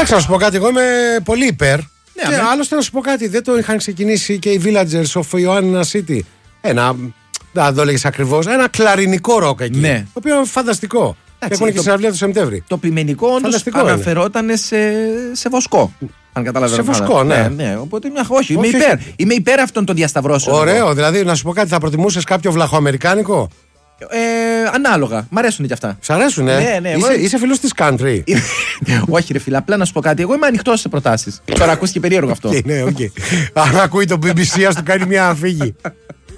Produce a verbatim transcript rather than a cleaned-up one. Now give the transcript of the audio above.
Εντάξει, να σου πω κάτι, εγώ είμαι πολύ υπέρ. Ναι, και άλλωστε να σου πω κάτι, δεν το είχαν ξεκινήσει και οι Villagers of Ioannina City. Ένα, δεν το έλεγες ακριβώς, ένα κλαρινικό ροκ εκεί. Ναι. Το οποίο είναι φανταστικό. Εντάξει, έχουν και το... συναυλία του Σεπτέμβρη. Το ποιμενικό όντως αναφερόταν σε, σε βοσκό. Αν καταλαβαίνω. Σε βοσκό, ναι. ναι, ναι. Οπότε μια... όχι, είμαι, όχι, υπέρ. είμαι υπέρ αυτών των διασταυρώσεων. Ωραίο, εγώ. Δηλαδή να σου πω κάτι, θα προτιμούσες κάποιο βλαχοαμερικάνικο. Ε, ανάλογα. Μ' αρέσουν και αυτά. Σ' αρέσουν, ε? Ναι, ναι, είσαι, εγώ... είσαι φίλος της country. Όχι, ρε φίλε, απλά να σου πω κάτι. Εγώ είμαι ανοιχτός σε προτάσεις. Τώρα ακούστηκε περίεργο αυτό. Ναι, οκ. Αν ακούει το μπι μπι σι, ας του κάνει μια αφήγη.